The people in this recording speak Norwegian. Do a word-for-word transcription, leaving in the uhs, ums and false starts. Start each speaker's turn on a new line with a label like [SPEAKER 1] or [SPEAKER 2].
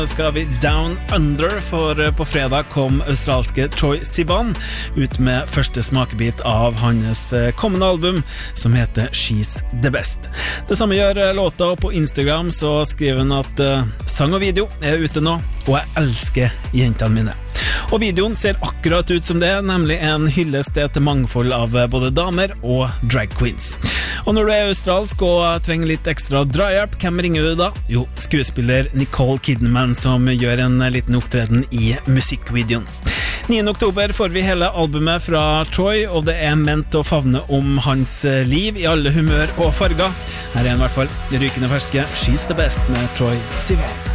[SPEAKER 1] Skal vi Down Under, for på fredag kom australske Troye Sivan ut med første smakebit av hans kommende album, som heter She's the Best. Det samme gjør låta, og på Instagram så skriver han at uh, sang og video er ute nå, og jeg elsker jentene mine. Og videoen ser akkurat ut som det, nemlig en hyllest til et mangfold av både damer og drag queens. Og når du er australsk og trenger litt ekstra drahjelp, hvem ringer du da? Jo, skuespiller Nicole Kidman, som gjør en liten opptreden i musikkvideoen. niende oktober får vi hele albumet fra Troye, og det er ment å favne om hans liv i alle humør og farger. Her er en i hvert fall rykende ferske She's the Best med Troye Sivan.